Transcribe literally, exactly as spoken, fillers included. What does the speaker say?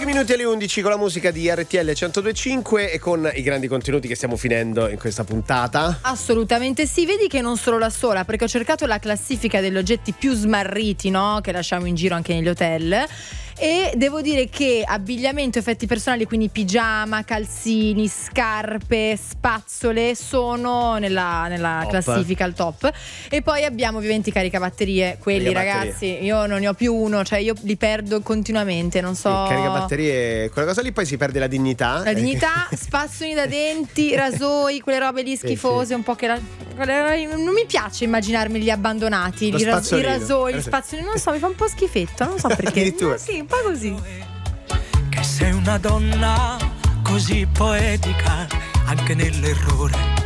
minuti alle undici con la musica di R T L centodue e cinque e con i grandi contenuti che stiamo finendo in questa puntata. Assolutamente sì, vedi che non sono la sola, perché ho cercato la classifica degli oggetti più smarriti, no? Che lasciamo in giro anche negli hotel. E devo dire che abbigliamento, effetti personali, quindi pigiama, calzini, scarpe, spazzole, sono nella, nella classifica al top. E poi abbiamo ovviamente i caricabatterie. Quelli, ragazzi, io non ne ho più uno, cioè io li perdo continuamente, non so. Il caricabatterie, quella cosa lì, poi si perde la dignità. La dignità, spazzoli da denti, rasoi, quelle robe lì schifose, sì, sì. Un po' che la... non mi piace immaginarmeli abbandonati, i, ras- i rasoi, gli spazzoli, non so, mi fa un po' schifetto, non so perché. Sì, un po' così. Che sei una donna così poetica, anche nell'errore